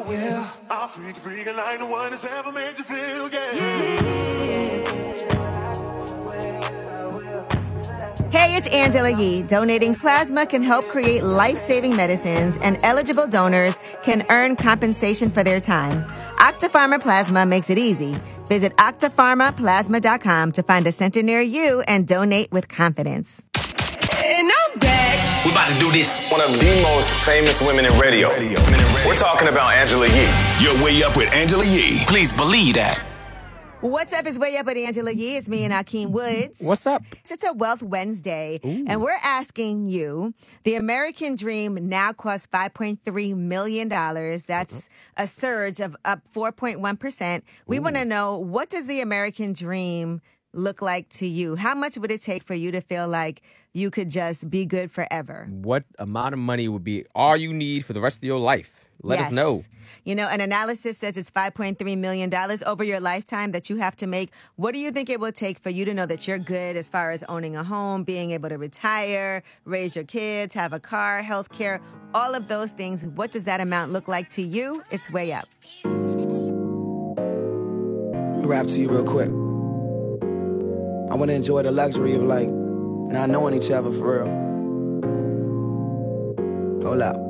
will. I'll freak like no one has ever made you feel, Hey, it's Angela Yee. Donating plasma can help create life-saving medicines, and eligible donors can earn compensation for their time. Octapharma Plasma makes it easy. Visit octapharmaplasma.com to find a center near you and donate with confidence. And I'm back. We're about to do this. One of the most famous women in radio. We're talking about Angela Yee. You're Way Up with Angela Yee. Please believe that. What's up? It's Way Up with Angela Yee. It's me and Akeem Woods. What's up? It's a Wealth Wednesday, and we're asking you, the American dream now costs $5.3 million. That's a surge of up 4.1%. We want to know, what does the American dream look like to you? How much would it take for you to feel like you could just be good forever? What amount of money would be all you need for the rest of your life? Let us know. You know, an analysis says it's $5.3 million over your lifetime that you have to make. What do you think it will take for you to know that you're good as far as owning a home, being able to retire, raise your kids, have a car, health care, all of those things? What does that amount look like to you? It's Way Up. Rap to you real quick. I want to enjoy the luxury of, like, not knowing each other for real. Hold up.